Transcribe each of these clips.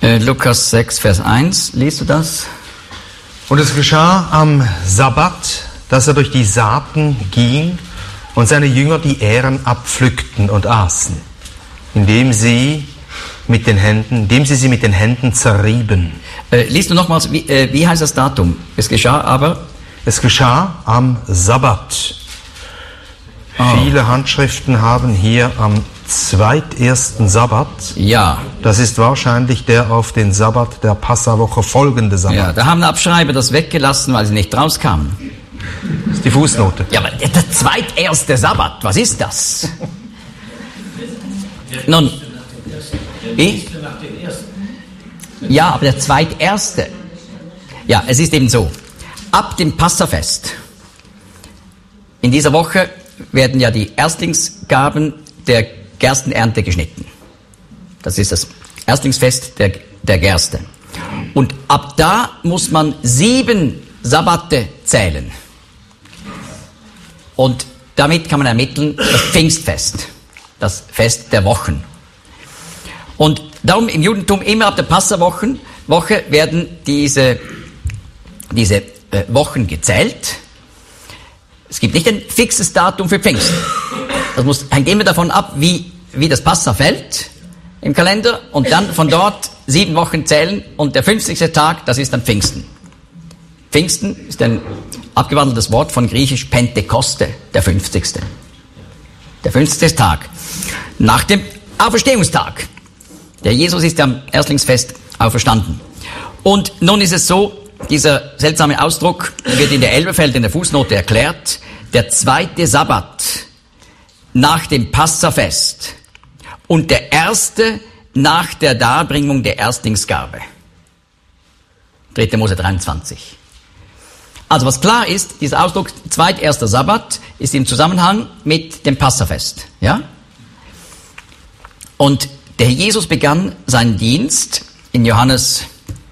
Lukas 6, Vers 1, liest du das? Und es geschah am Sabbat, dass er durch die Saaten ging und seine Jünger die Ähren abpflückten und aßen, indem sie sie mit den Händen zerrieben. Liest du nochmals, wie heißt das Datum? Es geschah am Sabbat. Viele Handschriften haben hier am zweitersten Sabbat. Ja. Das ist wahrscheinlich der auf den Sabbat der Passawoche folgende Sabbat. Ja, da haben Abschreiber das weggelassen, weil sie nicht rauskamen. Das ist die Fußnote. Ja, aber der zweiterste Sabbat, was ist das? Nun, ja, aber der zweiterste. Ja, es ist eben so. Ab dem Passafest. In dieser Woche werden ja die Erstlingsgaben der Gerstenernte geschnitten. Das ist das Erstlingsfest der Gerste. Und ab da muss man 7 Sabbate zählen. Und damit kann man ermitteln das Pfingstfest, das Fest der Wochen. Und darum im Judentum immer ab der Passawoche werden diese Wochen gezählt. Es gibt nicht ein fixes Datum für Pfingsten. Das hängt immer davon ab, wie das Passa fällt im Kalender und dann von dort 7 Wochen zählen und der 50. Tag, das ist dann Pfingsten. Pfingsten ist ein abgewandeltes Wort von griechisch Pentekoste, der 50. Der 50. Tag. Nach dem Auferstehungstag. Der Jesus ist ja am Erstlingsfest auferstanden. Und nun ist es so, dieser seltsame Ausdruck wird in der Elberfelder in der Fußnote erklärt. Der zweite Sabbat nach dem Passafest und der erste nach der Darbringung der Erstlingsgabe. 3. Mose 23. Also was klar ist, dieser Ausdruck zweiterster Sabbat ist im Zusammenhang mit dem Passafest. Ja? Und der Jesus begann seinen Dienst in Johannes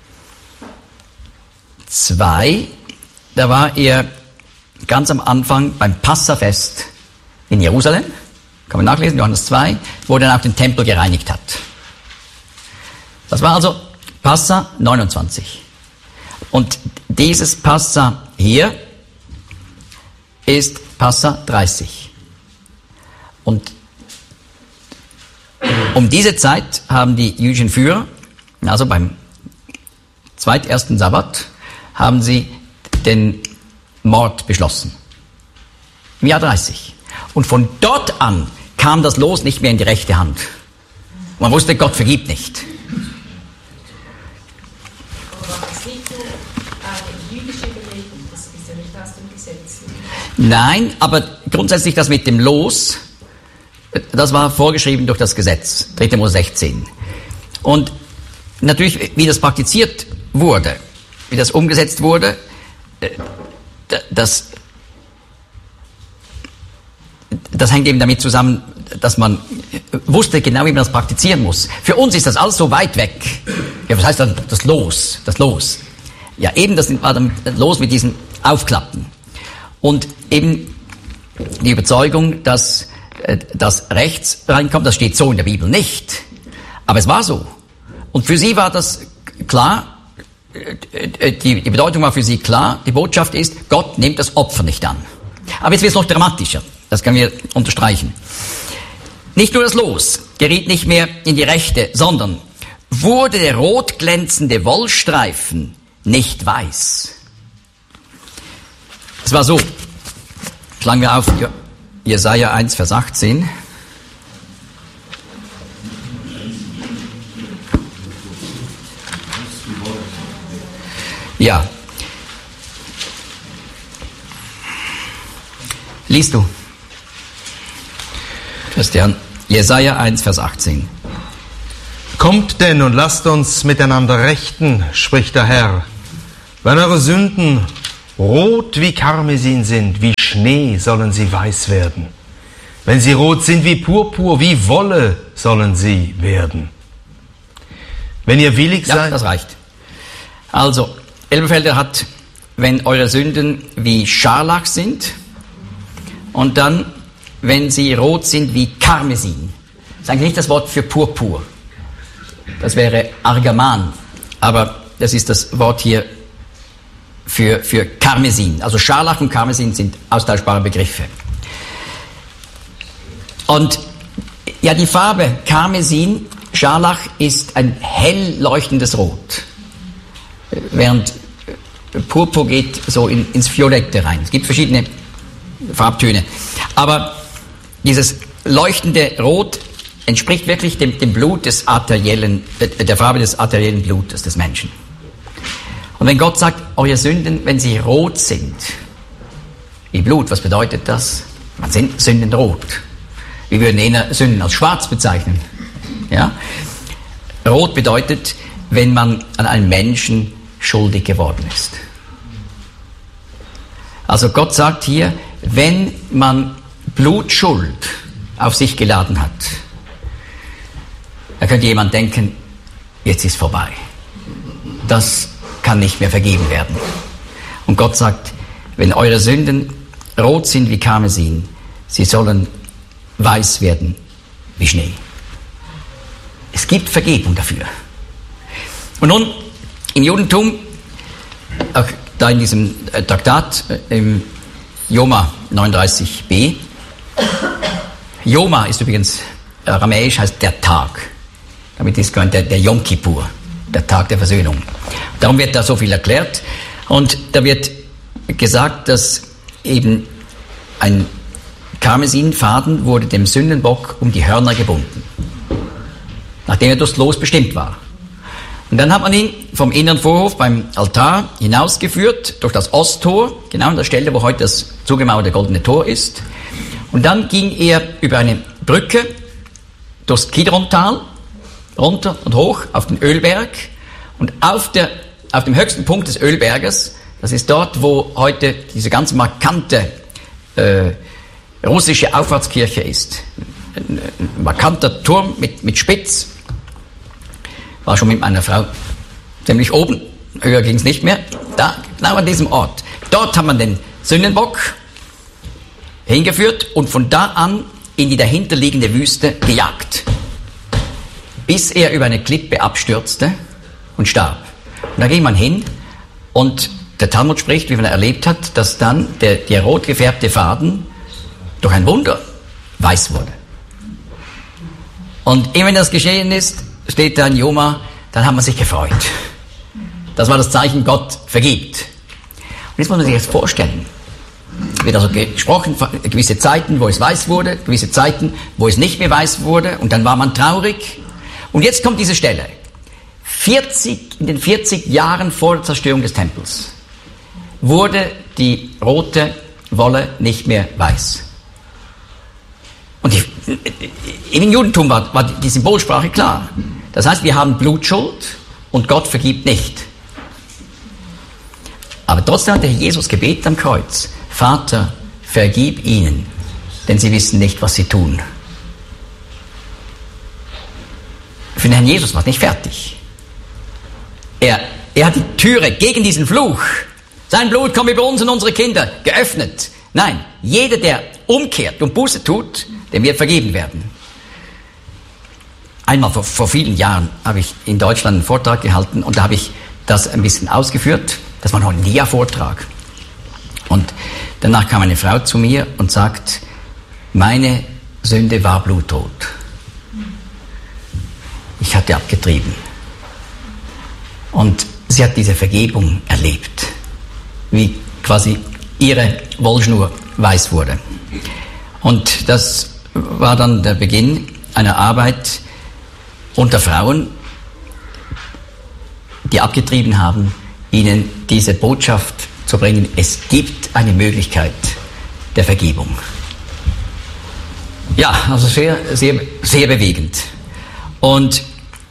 2, da war er ganz am Anfang beim Passafest in Jerusalem, kann man nachlesen, Johannes 2, wo er dann auch den Tempel gereinigt hat. Das war also Passa 29. Und dieses Passa hier ist Passa 30. Und um diese Zeit haben die jüdischen Führer, also beim zweitersten Sabbat, haben sie den Mord beschlossen. Im Jahr 30. Und von dort an kam das Los nicht mehr in die rechte Hand. Man wusste, Gott vergibt nicht. Aber es ist nicht nur eine jüdische Überlegung, das ist ja nicht aus dem Gesetz. Nein, aber grundsätzlich das mit dem Los, das war vorgeschrieben durch das Gesetz, 3. Mose 16. Und natürlich, wie das praktiziert wurde, wie das umgesetzt wurde, das hängt eben damit zusammen, dass man wusste genau, wie man das praktizieren muss. Für uns ist das alles so weit weg. Ja, was heißt dann das Los? Das Los. Ja, eben das war dann Los mit diesen Aufklappen. Und eben die Überzeugung, dass das rechts reinkommt, das steht so in der Bibel nicht. Aber es war so. Und für sie war das klar, die Bedeutung war für sie klar, die Botschaft ist, Gott nimmt das Opfer nicht an. Aber jetzt wird es noch dramatischer, das können wir unterstreichen. Nicht nur das Los geriet nicht mehr in die Rechte, sondern wurde der rot glänzende Wollstreifen nicht weiß. Es war so, schlagen wir auf Jesaja 1, Vers 18. Ja. Liest du? Christian, Jesaja 1, Vers 18. Kommt denn und lasst uns miteinander rechten, spricht der Herr. Wenn eure Sünden rot wie Karmesin sind, wie Schnee sollen sie weiß werden. Wenn sie rot sind wie Purpur, wie Wolle sollen sie werden. Wenn ihr willig seid... Ja, das reicht. Also, Elberfelder hat, wenn eure Sünden wie Scharlach sind und dann, wenn sie rot sind wie Karmesin. Das ist eigentlich nicht das Wort für Purpur. Das wäre Argaman. Aber das ist das Wort hier für Karmesin. Also Scharlach und Karmesin sind austauschbare Begriffe. Und ja, die Farbe Karmesin, Scharlach, ist ein hell leuchtendes Rot. Während Purpur geht so ins Violette rein. Es gibt verschiedene Farbtöne. Aber dieses leuchtende Rot entspricht wirklich dem Blut des der Farbe des arteriellen Blutes des Menschen. Und wenn Gott sagt, eure Sünden, wenn sie rot sind, wie Blut, was bedeutet das? Man sind Sünden rot. Wir würden eher Sünden als schwarz bezeichnen. Ja? Rot bedeutet, wenn man an einem Menschen schuldig geworden ist. Also Gott sagt hier, wenn man Blutschuld auf sich geladen hat, da könnte jemand denken, jetzt ist vorbei. Das kann nicht mehr vergeben werden. Und Gott sagt, wenn eure Sünden rot sind wie Karmesin, sie sollen weiß werden wie Schnee. Es gibt Vergebung dafür. Und nun, im Judentum, auch da in diesem Traktat, im Joma 39b, Joma ist übrigens aramäisch, heißt der Tag. Damit ist gemeint der Yom Kippur, der Tag der Versöhnung. Darum wird da so viel erklärt. Und da wird gesagt, dass eben ein Karmesinfaden wurde dem Sündenbock um die Hörner gebunden, nachdem er durchs Los bestimmt war. Und dann hat man ihn vom inneren Vorhof beim Altar hinausgeführt, durch das Osttor, genau an der Stelle, wo heute das zugemauerte goldene Tor ist. Und dann ging er über eine Brücke durchs Kidrontal, runter und hoch auf den Ölberg. Und auf dem höchsten Punkt des Ölberges, das ist dort, wo heute diese ganz markante russische Auffahrtskirche ist. Ein markanter Turm mit Spitz. War schon mit meiner Frau ziemlich oben, höher ging es nicht mehr. Da, genau an diesem Ort. Dort haben wir den Sündenbock hingeführt und von da an in die dahinterliegende Wüste gejagt, bis er über eine Klippe abstürzte und starb. Und da ging man hin und der Talmud spricht, wie man erlebt hat, dass dann der rot gefärbte Faden durch ein Wunder weiß wurde. Und immer wenn das geschehen ist, steht da in Joma, dann haben wir sich gefreut. Das war das Zeichen, Gott vergibt. Und jetzt muss man sich das vorstellen. Es wird also gesprochen von gewisse Zeiten, wo es weiß wurde, gewisse Zeiten, wo es nicht mehr weiß wurde, und dann war man traurig. Und jetzt kommt diese Stelle. In den 40 Jahren vor der Zerstörung des Tempels wurde die rote Wolle nicht mehr weiß. Und im Judentum war die Symbolsprache klar. Das heißt, wir haben Blutschuld und Gott vergibt nicht. Aber trotzdem hat der Jesus gebetet am Kreuz: Vater, vergib ihnen, denn sie wissen nicht, was sie tun. Für den Herrn Jesus war es nicht fertig. Er hat die Türe gegen diesen Fluch, sein Blut kommt über uns und unsere Kinder, geöffnet. Nein, jeder, der umkehrt und Buße tut, dem wird vergeben werden. Einmal vor vielen Jahren habe ich in Deutschland einen Vortrag gehalten und da habe ich das ein bisschen ausgeführt. Das war noch ein Dia-Vortrag. Und danach kam eine Frau zu mir und sagt, meine Sünde war blutrot. Ich hatte abgetrieben. Und sie hat diese Vergebung erlebt, wie quasi ihre Wollschnur weiß wurde. Und das war dann der Beginn einer Arbeit unter Frauen, die abgetrieben haben, ihnen diese Botschaft zu bringen: Es gibt eine Möglichkeit der Vergebung. Ja, also sehr, sehr, sehr bewegend. Und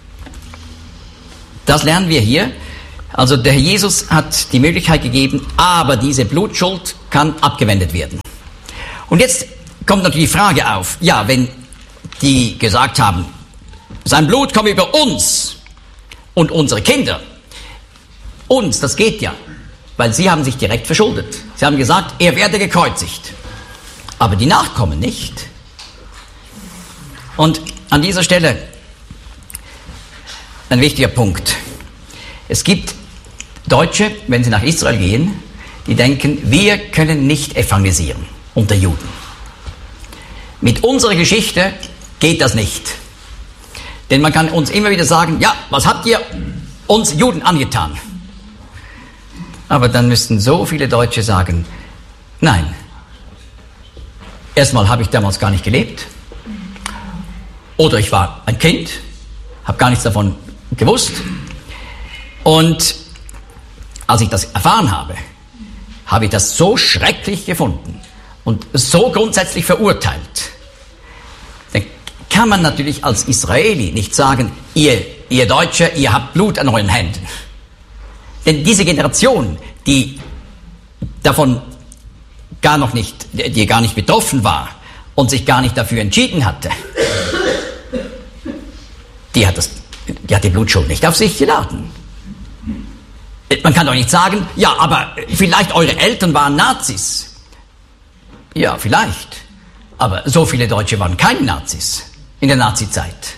das lernen wir hier. Also der Herr Jesus hat die Möglichkeit gegeben, aber diese Blutschuld kann abgewendet werden. Und jetzt kommt natürlich die Frage auf, ja, wenn die gesagt haben, sein Blut kommt über uns und unsere Kinder. Uns, das geht ja, weil sie haben sich direkt verschuldet. Sie haben gesagt, er werde gekreuzigt. Aber die Nachkommen nicht. Und an dieser Stelle ein wichtiger Punkt. Es gibt Deutsche, wenn sie nach Israel gehen, die denken, wir können nicht evangelisieren unter Juden. Mit unserer Geschichte geht das nicht. Denn man kann uns immer wieder sagen, ja, was habt ihr uns Juden angetan? Aber dann müssten so viele Deutsche sagen, nein, erstmal habe ich damals gar nicht gelebt. Oder ich war ein Kind, habe gar nichts davon gewusst. Und als ich das erfahren habe, habe ich das so schrecklich gefunden und so grundsätzlich verurteilt. Dann kann man natürlich als Israeli nicht sagen, ihr Deutsche, ihr habt Blut an euren Händen. Denn diese Generation, die davon die gar nicht betroffen war und sich gar nicht dafür entschieden hatte, die hat die Blutschuld nicht auf sich geladen. Man kann doch nicht sagen, ja, aber vielleicht eure Eltern waren Nazis. Ja, vielleicht. Aber so viele Deutsche waren keine Nazis in der Nazizeit.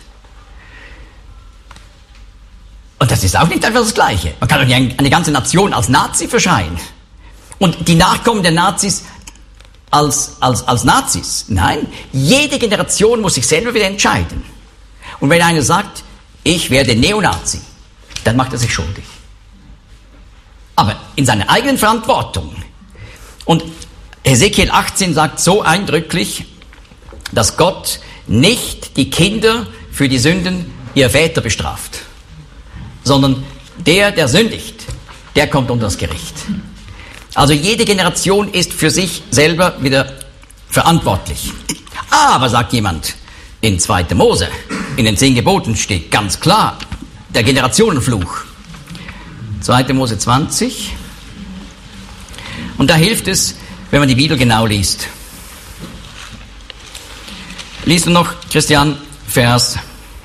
Und das ist auch nicht einfach das Gleiche. Man kann doch nicht eine ganze Nation als Nazi verschreien. Und die Nachkommen der Nazis als Nazis. Nein, jede Generation muss sich selber wieder entscheiden. Und wenn einer sagt, ich werde Neonazi, dann macht er sich schuldig. Aber in seiner eigenen Verantwortung. Und Hesekiel 18 sagt so eindrücklich, dass Gott nicht die Kinder für die Sünden ihrer Väter bestraft, sondern der sündigt, der kommt unter das Gericht. Also jede Generation ist für sich selber wieder verantwortlich. Aber, sagt jemand, in 2. Mose, in den 10 Geboten steht ganz klar der Generationenfluch. 2. Mose 20. Und da hilft es, wenn man die Bibel genau liest. Liest du noch, Christian, Vers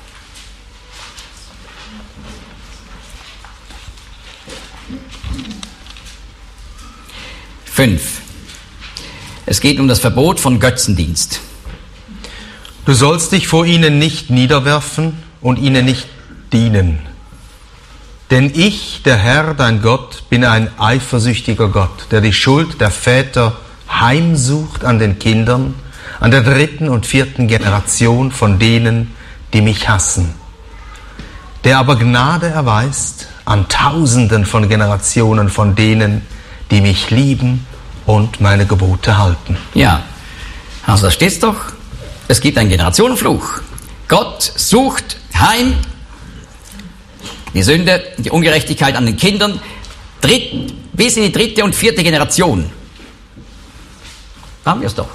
5. Es geht um das Verbot von Götzendienst. Du sollst dich vor ihnen nicht niederwerfen und ihnen nicht dienen. Denn ich, der Herr, dein Gott, bin ein eifersüchtiger Gott, der die Schuld der Väter heimsucht an den Kindern, an der 3. und 4. Generation von denen, die mich hassen. Der aber Gnade erweist an Tausenden von Generationen von denen, die mich lieben und meine Gebote halten. Ja, also da steht's doch. Es gibt einen Generationenfluch. Gott sucht heim die Sünde, die Ungerechtigkeit an den Kindern, bis in die 3. und 4. Generation. Haben wir es doch.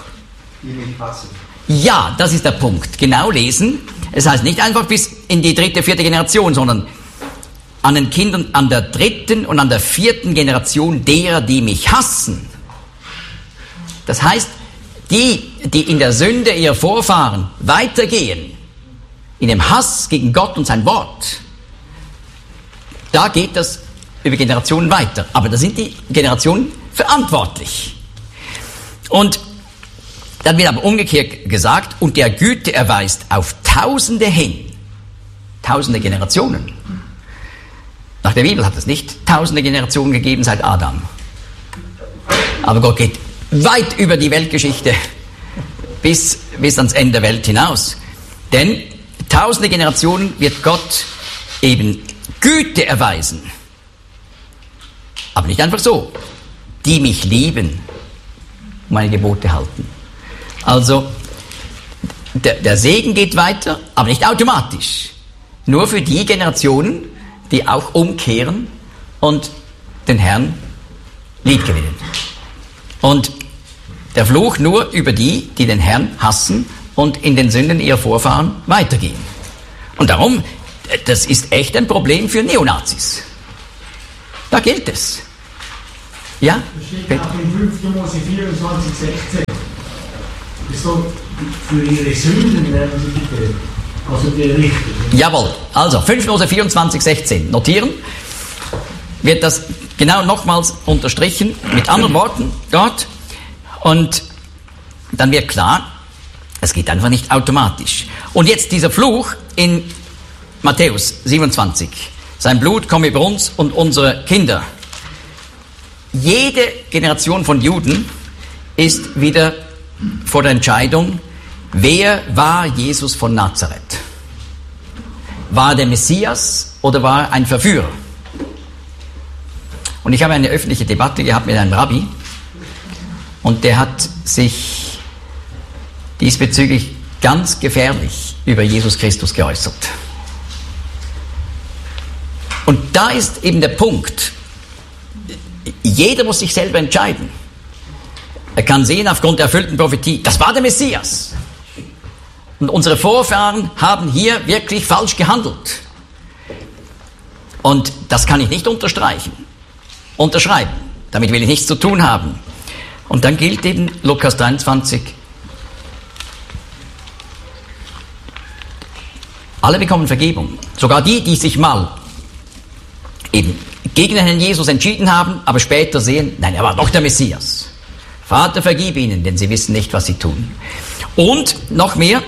Ja, das ist der Punkt. Genau lesen. Es heißt nicht einfach bis in die 3., 4. Generation, sondern an den Kindern an der 3. und an der 4. Generation derer, die mich hassen. Das heißt, die in der Sünde ihrer Vorfahren weitergehen, in dem Hass gegen Gott und sein Wort, da geht das über Generationen weiter. Aber da sind die Generationen verantwortlich. Und dann wird aber umgekehrt gesagt, und der Güte erweist auf Tausende hin. Tausende Generationen. Nach der Bibel hat es nicht Tausende Generationen gegeben seit Adam. Aber Gott geht weit über die Weltgeschichte bis ans Ende der Welt hinaus. Denn Tausende Generationen wird Gott eben Güte erweisen. Aber nicht einfach so. Die mich lieben, meine Gebote halten. Also, der Segen geht weiter, aber nicht automatisch. Nur für die Generationen, die auch umkehren und den Herrn liebgewinnen. Und der Fluch nur über die den Herrn hassen und in den Sünden ihrer Vorfahren weitergehen. Und darum, das ist echt ein Problem für Neonazis. Da gilt es. Ja? Das steht auch in 5. Mose 24, 16. So, für ihre Sünden werden sie getötet. Also gerichtet. Jawohl. Also 5. Mose 24, 16. Notieren. Wird das genau nochmals unterstrichen mit anderen Worten dort. Und dann wird klar, es geht einfach nicht automatisch. Und jetzt dieser Fluch in Matthäus 27. Sein Blut komme über uns und unsere Kinder. Jede Generation von Juden ist wieder vor der Entscheidung, wer war Jesus von Nazareth? War er der Messias oder war er ein Verführer? Und ich habe eine öffentliche Debatte gehabt mit einem Rabbi und der hat sich diesbezüglich ganz gefährlich über Jesus Christus geäußert. Und da ist eben der Punkt, jeder muss sich selber entscheiden. Er kann sehen aufgrund der erfüllten Prophetie, das war der Messias. Und unsere Vorfahren haben hier wirklich falsch gehandelt. Und das kann ich nicht unterschreiben. Damit will ich nichts zu tun haben. Und dann gilt eben Lukas 23. Alle bekommen Vergebung. Sogar die, die sich mal eben gegen den Herrn Jesus entschieden haben, aber später sehen, nein, er war doch der Messias. Vater, vergib ihnen, denn sie wissen nicht, was sie tun. Und noch mehr,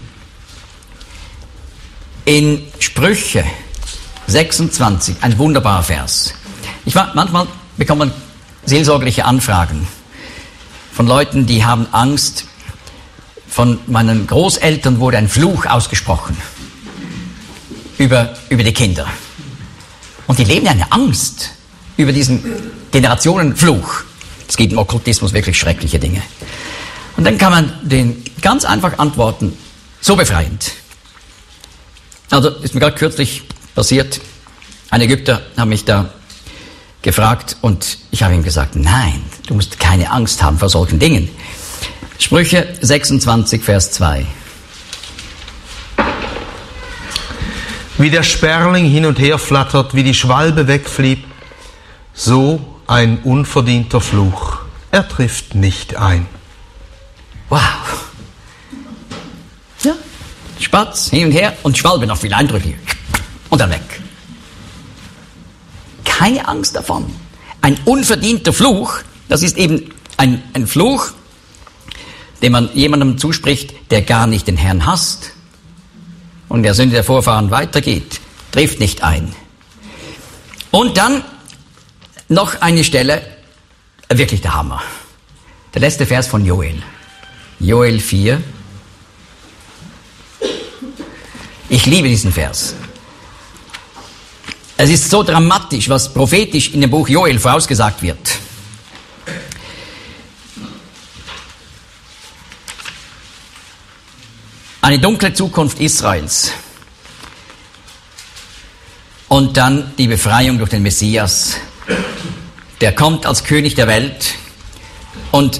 in Sprüche 26, ein wunderbarer Vers. Manchmal bekommt man seelsorgerliche Anfragen von Leuten, die haben Angst. Von meinen Großeltern wurde ein Fluch ausgesprochen über die Kinder. Und die leben eine Angst über diesen Generationenfluch. Es gibt im Okkultismus wirklich schreckliche Dinge. Und dann kann man den ganz einfach antworten, so befreiend. Also ist mir gerade kürzlich passiert, ein Ägypter hat mich da gefragt und ich habe ihm gesagt, nein, du musst keine Angst haben vor solchen Dingen. Sprüche 26, Vers 2. Wie der Sperling hin und her flattert, wie die Schwalbe wegfliegt, so ein unverdienter Fluch. Er trifft nicht ein. Wow. Ja, Spatz hin und her und Schwalbe noch viel eindrücklicher. Und dann weg. Keine Angst davon. Ein unverdienter Fluch, das ist eben ein Fluch, den man jemandem zuspricht, der gar nicht den Herrn hasst und der Sünde der Vorfahren weitergeht, trifft nicht ein. Und dann noch eine Stelle, wirklich der Hammer. Der letzte Vers von Joel. Joel 4. Ich liebe diesen Vers. Es ist so dramatisch, was prophetisch in dem Buch Joel vorausgesagt wird. Eine dunkle Zukunft Israels. Und dann die Befreiung durch den Messias. Der kommt als König der Welt. Und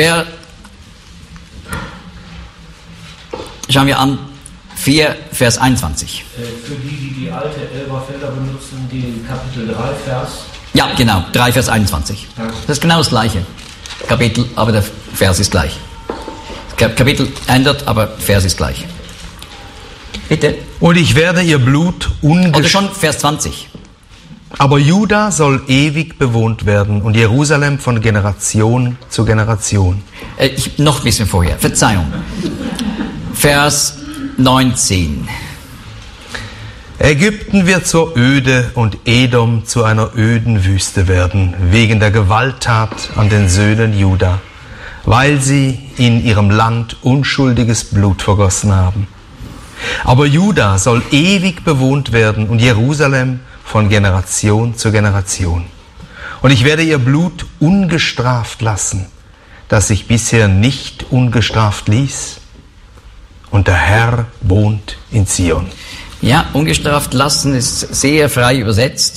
schauen wir an, 4, Vers 21. Für die alte Elberfelder benutzen, die Kapitel 3, Vers... Ja, genau, 3, Vers 21. Das ist genau das gleiche Kapitel, aber der Vers ist gleich. Das Kapitel ändert, aber Vers ist gleich. Bitte. Und ich werde ihr Blut Oder schon Vers 20. Aber Juda soll ewig bewohnt werden und Jerusalem von Generation zu Generation. Noch ein bisschen vorher, Verzeihung. Vers 19. Ägypten wird zur Öde und Edom zu einer öden Wüste werden, wegen der Gewalttat an den Söhnen Juda, weil sie in ihrem Land unschuldiges Blut vergossen haben. Aber Juda soll ewig bewohnt werden und Jerusalem von Generation zu Generation. Und ich werde ihr Blut ungestraft lassen, das sich bisher nicht ungestraft ließ. Und der Herr wohnt in Zion. Ja, ungestraft lassen ist sehr frei übersetzt.